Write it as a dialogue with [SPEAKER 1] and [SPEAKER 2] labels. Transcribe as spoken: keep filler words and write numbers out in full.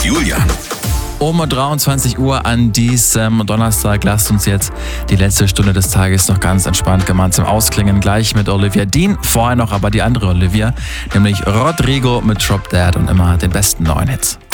[SPEAKER 1] Julian.
[SPEAKER 2] Um dreiundzwanzig Uhr an diesem Donnerstag lasst uns jetzt die letzte Stunde des Tages noch ganz entspannt gemeinsam ausklingen. Gleich mit Olivia Dean, vorher noch aber die andere Olivia, nämlich Rodrigo mit Drop Dead und immer den besten neuen Hits.